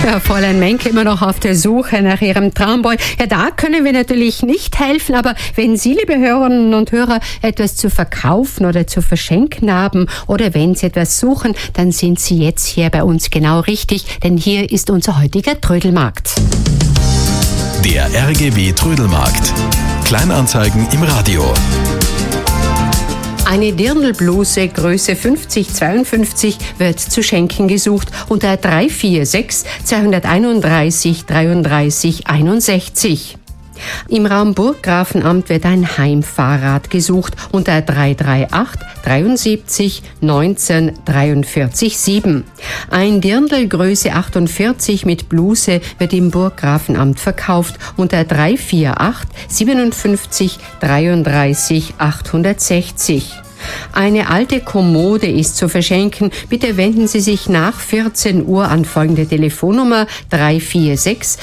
Ja, Fräulein Menke immer noch auf der Suche nach ihrem Traumboy. Ja, da können wir natürlich nicht helfen, aber wenn Sie, liebe Hörerinnen und Hörer, etwas zu verkaufen oder zu verschenken haben oder wenn Sie etwas suchen, dann sind Sie jetzt hier bei uns genau richtig, denn hier ist unser heutiger Trödelmarkt. Der RGW Trödelmarkt. Kleinanzeigen im Radio. Eine Dirndlbluse Größe 50-52 wird zu schenken gesucht unter 346 231 33 61. Im Raum Burggrafenamt wird ein Heimfahrrad gesucht unter 338 73 19 43 7. Ein Dirndl Größe 48 mit Bluse wird im Burggrafenamt verkauft unter 348 57 33 860. Eine alte Kommode ist zu verschenken. Bitte wenden Sie sich nach 14 Uhr an folgende Telefonnummer 346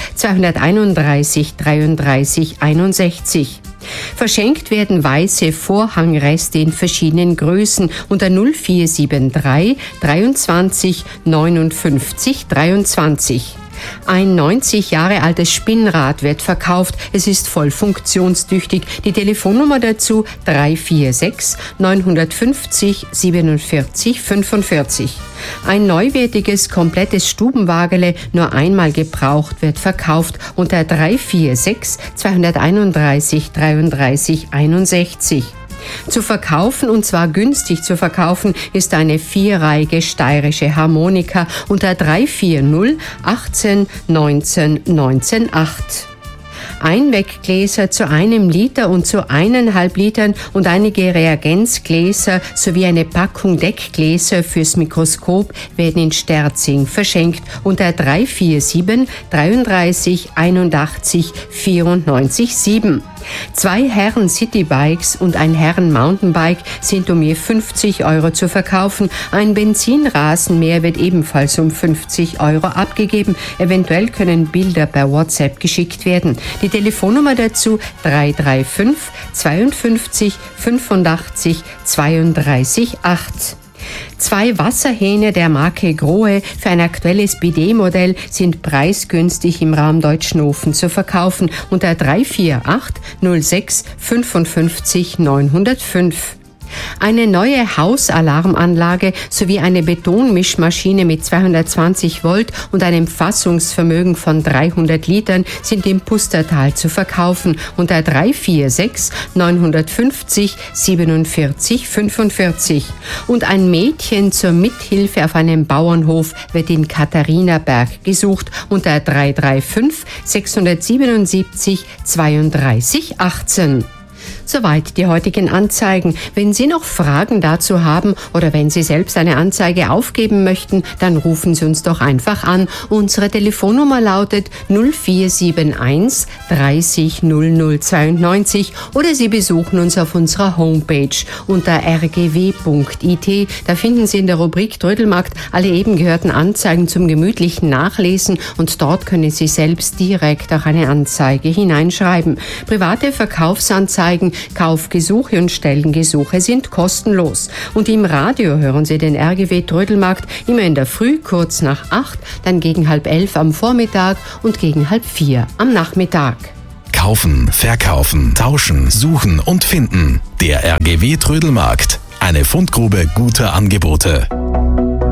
231 33 61. Verschenkt werden weiße Vorhangreste in verschiedenen Größen unter 0473 23 59 23. Ein 90 Jahre altes Spinnrad wird verkauft. Es ist voll funktionstüchtig. Die Telefonnummer dazu 346 950 47 45. Ein neuwertiges, komplettes Stubenwagele, nur einmal gebraucht, wird verkauft unter 346 231 33 61. Zu verkaufen, und zwar günstig zu verkaufen, ist eine vierreihige steirische Harmonika unter 340 18 19 19 8. Einweggläser zu 1 Liter und zu 1,5 Litern und einige Reagenzgläser sowie eine Packung Deckgläser fürs Mikroskop werden in Sterzing verschenkt unter 347 33 81 94 7. 2 Herren Citybikes und ein Herren Mountainbike sind um je 50 Euro zu verkaufen. Ein Benzinrasenmäher wird ebenfalls um 50 Euro abgegeben. Eventuell können Bilder per WhatsApp geschickt werden. Die Telefonnummer dazu 335 52 85 32 8. 2 Wasserhähne der Marke Grohe für ein aktuelles Bidet-Modell sind preisgünstig im Raum Deutschenhofen zu verkaufen unter 348 06 55 905. Eine neue Hausalarmanlage sowie eine Betonmischmaschine mit 220 Volt und einem Fassungsvermögen von 300 Litern sind im Pustertal zu verkaufen unter 346 950 47 45. Und ein Mädchen zur Mithilfe auf einem Bauernhof wird in Katharinaberg gesucht unter 335 677 32 18. Soweit die heutigen Anzeigen. Wenn Sie noch Fragen dazu haben oder wenn Sie selbst eine Anzeige aufgeben möchten, dann rufen Sie uns doch einfach an. Unsere Telefonnummer lautet 0471 30 0092 oder Sie besuchen uns auf unserer Homepage unter rgw.it. Da finden Sie in der Rubrik Trödelmarkt alle eben gehörten Anzeigen zum gemütlichen Nachlesen und dort können Sie selbst direkt auch eine Anzeige hineinschreiben. Private Verkaufsanzeigen, Kaufgesuche und Stellengesuche sind kostenlos. Und im Radio hören Sie den RGW Trödelmarkt immer in der Früh kurz nach 8, dann gegen 10:30 am Vormittag und gegen 3:30 am Nachmittag. Kaufen, verkaufen, tauschen, suchen und finden. Der RGW Trödelmarkt. Eine Fundgrube guter Angebote.